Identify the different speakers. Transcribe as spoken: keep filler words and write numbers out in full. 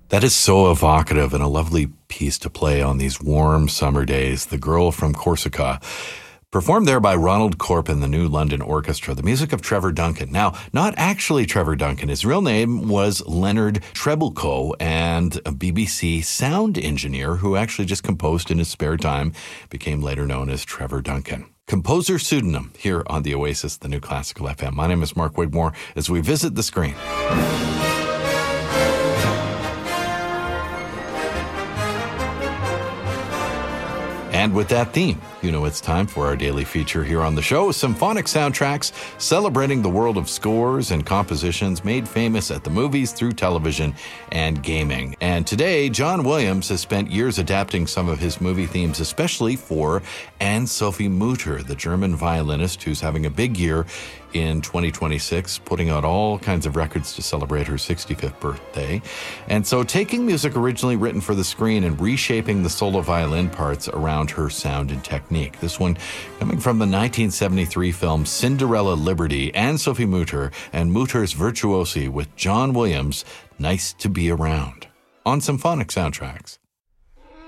Speaker 1: That is so evocative and a lovely piece to play on these warm summer days. The Girl from Corsica, performed there by Ronald Corp and the New London Orchestra, the music of Trevor Duncan. Now, not actually Trevor Duncan. His real name was Leonard Trebulko, and a B B C sound engineer who actually just composed in his spare time, became later known as Trevor Duncan. Composer pseudonym here on the Oasis, the New Classical F M. My name is Mark Wigmore as we visit the screen. And with that theme, you know it's time for our daily feature here on the show, Symphonic Soundtracks, celebrating the world of scores and compositions made famous at the movies, through television, and gaming. And today, John Williams has spent years adapting some of his movie themes, especially for Anne-Sophie Mutter, the German violinist who's having a big year in twenty twenty-six, putting out all kinds of records to celebrate her sixty-fifth birthday. And so taking music originally written for the screen and reshaping the solo violin parts around her sound and technique. This one coming from the nineteen seventy-three film Cinderella Liberty, Anne-Sophie Mutter and Mutter's Virtuosi with John Williams, Nice to Be Around, on Symphonic Soundtracks.